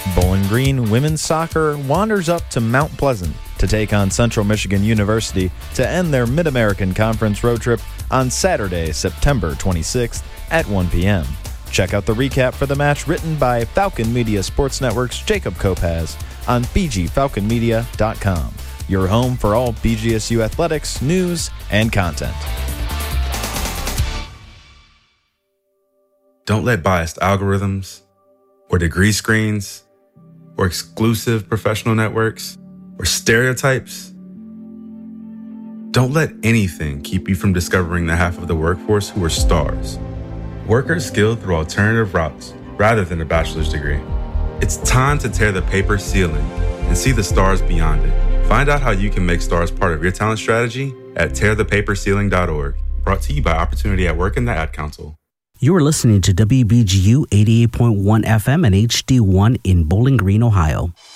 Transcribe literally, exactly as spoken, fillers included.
Bowling Green women's soccer wanders up to Mount Pleasant to take on Central Michigan University to end their Mid-American Conference road trip on Saturday, September twenty-sixth at one p.m. Check out the recap for the match written by Falcon Media Sports Network's Jacob Kopaz on b g falcon media dot com, your home for all B G S U athletics, news, and content. Don't let biased algorithms or degree screens or exclusive professional networks or stereotypes. Don't let anything keep you from discovering the half of the workforce who are stars. Workers skilled through alternative routes rather than a bachelor's degree. It's time to tear the paper ceiling and see the stars beyond it. Find out how you can make stars part of your talent strategy at tear the paper ceiling dot org. Brought to you by Opportunity at Work and the Ad Council. You are listening to W B G U eighty-eight point one F M and H D one in Bowling Green, Ohio.